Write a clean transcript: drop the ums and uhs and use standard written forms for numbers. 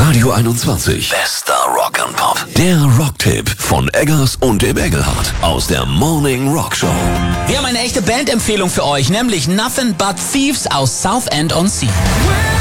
Radio 21. Bester Rock'n'Pop. Der Rocktipp von Eggers und dem Engelhardt aus der Morning Rock Show. Wir haben eine echte Bandempfehlung für euch, nämlich Nothing But Thieves aus Southend on Sea.